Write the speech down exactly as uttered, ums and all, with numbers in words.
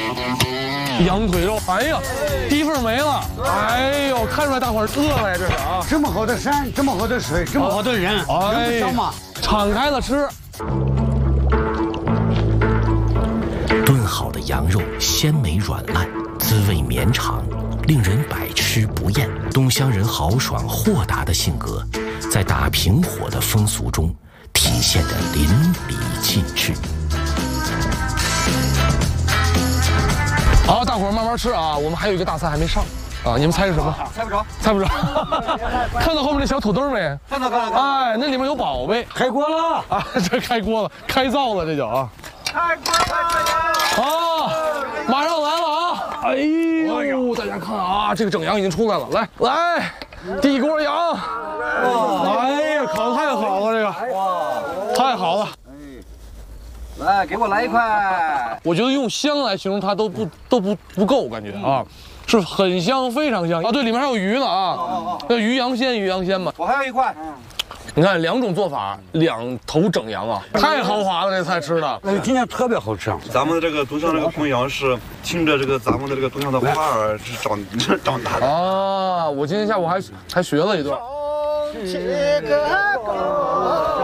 羊腿肉，哎呀，第一份没了，哎呦，看出来大伙儿饿了呀，这是啊。 这么好的山，这么好的水，这么好的人， 哎人不少嘛。 敞开了吃。 炖好的羊肉鲜美软烂，滋味绵长，令人百吃不厌。东乡人豪爽豁达的性格，在打平火的风俗中体现得淋漓尽致。 好，大伙儿慢慢吃啊，我们还有一个大菜还没上啊，你们猜是什么？ 猜不着， 猜不着。看到后面那小土豆没？ 看到看到。 哎，那里面有宝贝。 开锅了啊，这开锅了，开灶了，这叫啊。 开锅了！ 啊，马上来了啊！哎呦，大家看啊，这个整羊已经出来了，来来，地锅羊。哎呀，烤得太好了，这个哇，太好了。 来，给我来一块。 我觉得用香来形容它都不都不不够，感觉啊，是很香，非常香啊。对，里面还有鱼呢啊，那鱼羊鲜，鱼羊鲜嘛。 我还有一块。 你看两种做法，两头整羊啊，太豪华了，这菜吃的。 哎，今天特别好吃。 咱们的这个东乡这个公羊是听着这个咱们的这个东乡的话儿是长长大的啊。我今天下午还还学了一段。